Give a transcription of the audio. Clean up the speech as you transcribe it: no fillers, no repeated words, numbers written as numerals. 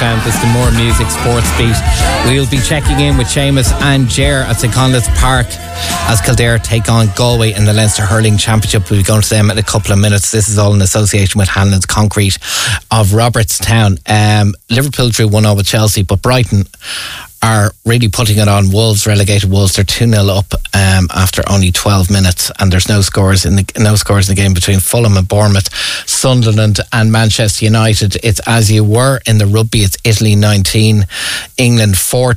FM. This is the More Music Sports Beat. We'll be checking in with Seamus and Ger at St Conleth's Park as Kildare take on Galway in the Leinster Hurling Championship. We'll be going to them in a couple of minutes. This is all in association with Hanlon's Concrete of Robertstown. Liverpool drew 1-0 with Chelsea, but Brighton are really putting it on Wolves, relegated Wolves. They're 2-0 up after only 12 minutes, and there's no scores in the game between Fulham and Bournemouth, Sunderland and Manchester United. It's as you were in the rugby. It's Italy 19, England 14.